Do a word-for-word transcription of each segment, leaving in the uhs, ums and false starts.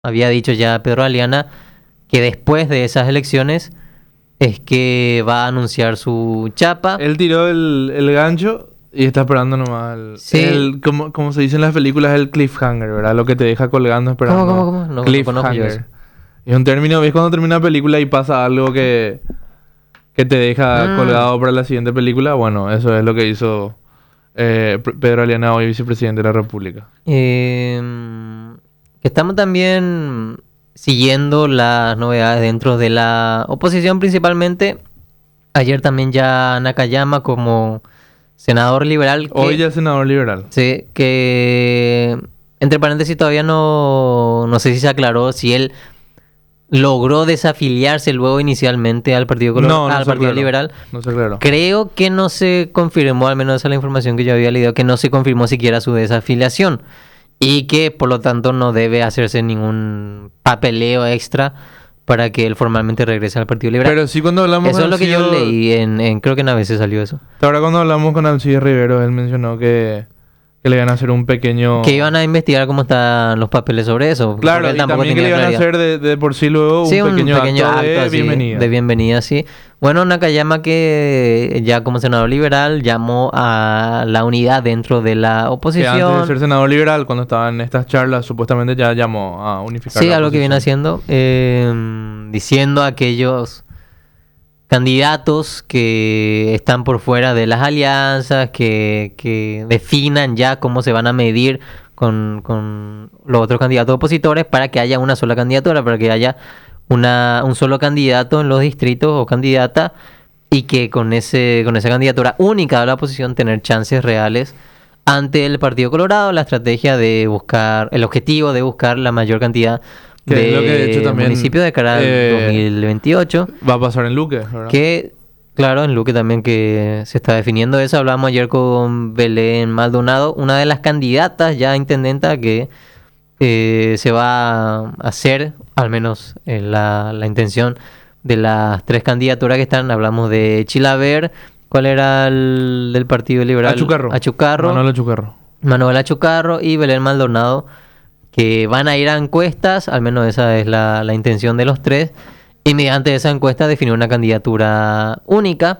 había dicho ya Pedro Aliana que después de esas elecciones es que va a anunciar su chapa. Él tiró el, el gancho y está esperando nomás. El, Sí. el- como, como se dice en las películas, el cliffhanger, ¿verdad? Lo que te deja colgando esperando. ¿Cómo, cómo, cómo? No, no conozco yo eso. Cliffhanger. Es un término, ¿ves? Cuando termina la película y pasa algo que, que te deja Mm. colgado para la siguiente película. Bueno, eso es lo que hizo eh, P- Pedro Aliana, hoy vicepresidente de la República. Eh, que estamos también siguiendo las novedades dentro de la oposición principalmente. Ayer también ya Nakayama como senador liberal. Que, Hoy ya es senador liberal. Sí, que entre paréntesis todavía no, no sé si se aclaró si él logró desafiliarse luego inicialmente al Partido, Color, No, no al se Partido aclaró. Liberal. No sé, claro. Creo que no se confirmó, al menos esa es la información que yo había leído, que no se confirmó siquiera su desafiliación y que por lo tanto no debe hacerse ningún papeleo extra para que él formalmente regrese al Partido Liberal. Pero sí, cuando hablamos Eso con es lo que yo Alcido- leí, en, en- creo que en A veces salió eso. Ahora cuando hablamos con Alcides Rivero, él mencionó que, que le iban a hacer un pequeño... Que iban a investigar cómo están los papeles sobre eso. porque Claro, él y tampoco también que tenía le iban a claridad. hacer de, de por sí luego Sí, un, pequeño acto, de así, bienvenida. de bienvenida, sí. Bueno, Nakayama que ya como senador liberal llamó a la unidad dentro de la Que oposición. antes de ser senador liberal, cuando estaba en estas charlas, supuestamente ya llamó a unificar Sí, la algo que viene oposición. haciendo, eh, diciendo a aquellos candidatos que están por fuera de las alianzas, que, que definan ya cómo se van a medir con, con los otros candidatos opositores para que haya una sola candidatura, para que haya una, un solo candidato en los distritos o candidata y que con ese con esa candidatura única de la oposición tener chances reales ante el Partido Colorado, la estrategia de buscar, el objetivo de buscar la mayor cantidad Que de, es lo que de hecho también, municipios de cara al eh, dos mil veintiocho. Va a pasar en Luque, ¿verdad? Que, claro, en Luque también que se está definiendo eso. Hablamos ayer con Belén Maldonado, una de las candidatas ya a intendenta que eh, se va a hacer, al menos eh, la, la intención de las tres candidaturas que están. Hablamos de Chilaver, ¿cuál era el del Partido Liberal? Achucarro. Achucarro. Manuel Achucarro. Manuel Achucarro y Belén Maldonado, que van a ir a encuestas, al menos esa es la, la intención de los tres, y mediante esa encuesta definir una candidatura única.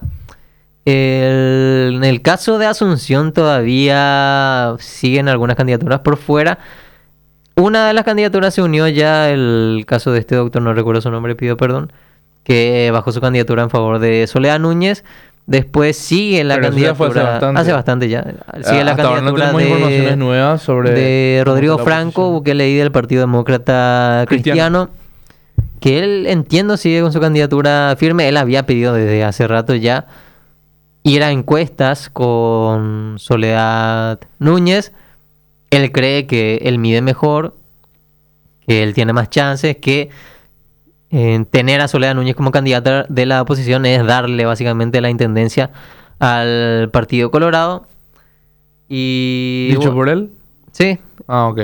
El- en el caso de Asunción todavía siguen algunas candidaturas por fuera. Una de las candidaturas se unió ya, el caso de este doctor, no recuerdo su nombre, pido perdón, que bajó su candidatura en favor de Soledad Núñez. Después sigue la Pero eso ya fue candidatura. hace bastante. Hace bastante ya. Sigue la Hasta ahora no candidatura tenemos informaciones de, nuevas sobre... de Rodrigo sobre la Franco, oposición. que leí del Partido Demócrata Cristiano. Cristiano, que él, entiendo, sigue con su candidatura firme. Él había pedido desde hace rato ya ir a encuestas con Soledad Núñez. Él cree que él mide mejor, que él tiene más chances, que eh, tener a Soledad Núñez como candidata de la oposición es darle básicamente la intendencia al Partido Colorado. Y ¿Dicho por él? Sí. Ah, ok.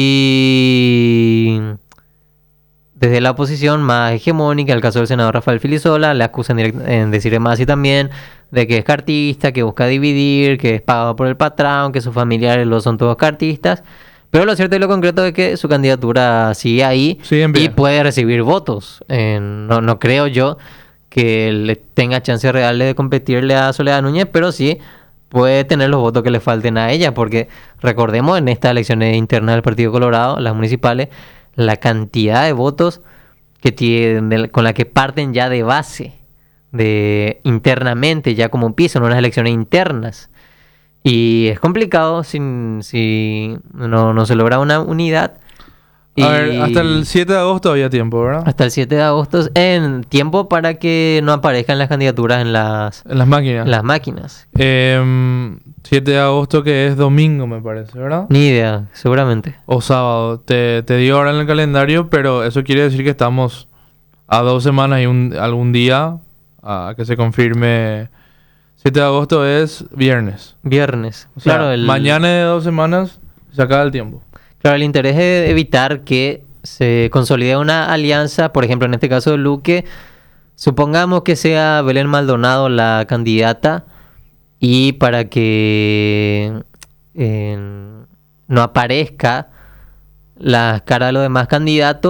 Y desde la oposición más hegemónica, el caso del senador Rafael Filisola, le acusan direct- en decir más y también de que es cartista, que busca dividir, que es pagado por el patrón, que sus familiares lo son todos cartistas. Pero lo cierto y lo concreto es que su candidatura sigue ahí Sigue en pie. y puede recibir votos. Eh, no, no creo yo que le tenga chances reales de competirle a Soledad Núñez, pero sí puede tener los votos que le falten a ella, porque recordemos en estas elecciones internas del Partido Colorado, las municipales, la cantidad de votos que tienen, de- con la que parten ya de base, de internamente, ya como empiezan unas elecciones internas. Y es complicado si, si no, no se logra una unidad. A ver, Y hasta el siete de agosto había tiempo, ¿verdad? hasta el siete de agosto, en tiempo para que no aparezcan las candidaturas en las, En las máquinas. en las máquinas. Em, siete de agosto, que es domingo, me parece, ¿verdad? Ni idea, seguramente. O sábado. Te, te digo ahora en el calendario, pero eso quiere decir que estamos a dos semanas y un, algún día a que se confirme. siete de agosto es viernes. Viernes. O sea, claro, el, mañana de dos semanas se acaba el tiempo. claro, el interés es evitar que se consolide una alianza, por ejemplo, en este caso de Luque, supongamos que sea Belén Maldonado la candidata y para que eh, no aparezca las caras de los demás candidatos.